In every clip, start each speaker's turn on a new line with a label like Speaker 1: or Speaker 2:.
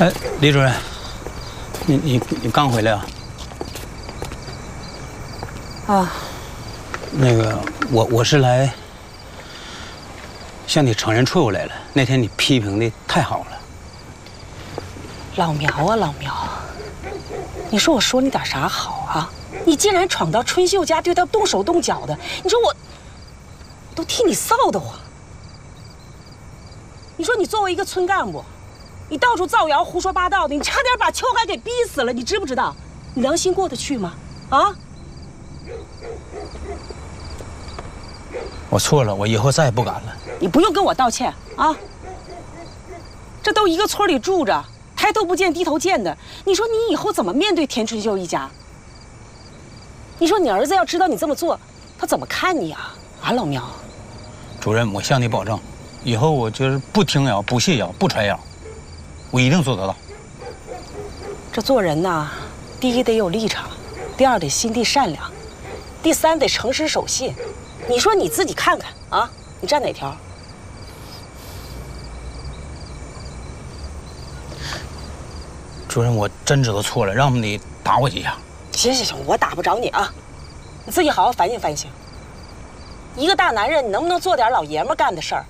Speaker 1: 哎，李主任，你刚回来啊？
Speaker 2: 啊，
Speaker 1: 那个，我是来向你承认错误来了。那天你批评的太好了。
Speaker 2: 老苗啊，老苗，你说我说你点啥好啊？你竟然闯到春秀家对他动手动脚的，你说我都替你臊得慌。你说你作为一个村干部，你到处造谣胡说八道的，你差点把秋海给逼死了，你知不知道？你良心过得去吗？啊？
Speaker 1: 我错了，我以后再也不敢了。
Speaker 2: 你不用跟我道歉啊！这都一个村里住着，抬头不见低头见的，你说你以后怎么面对田春秀一家？你说你儿子要知道你这么做，他怎么看你啊？啊，老苗。
Speaker 1: 主任，我向你保证，以后我就是不听谣、不信谣、不传谣，我一定做得到。
Speaker 2: 这做人呐，第一得有立场，第二得心地善良，第三得诚实守信。你说你自己看看啊，你站哪条？
Speaker 1: 主任，我真知道错了，让你打我几下。
Speaker 2: 行行行，我打不着你啊，你自己好好反省反省。一个大男人，你能不能做点老爷们干的事儿？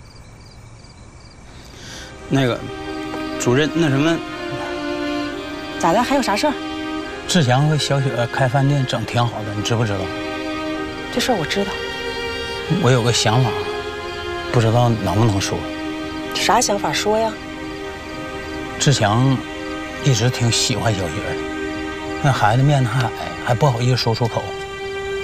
Speaker 1: 那个，主任，那什么，
Speaker 2: 咋的？还有啥事儿？
Speaker 1: 志强和小雪开饭店整挺好的，你知不知道？
Speaker 2: 这事儿我知道。
Speaker 1: 我有个想法，不知道能不能说。
Speaker 2: 啥想法说呀？
Speaker 1: 志强一直挺喜欢小雪的，那孩子面子还矮，还不好意思说出口。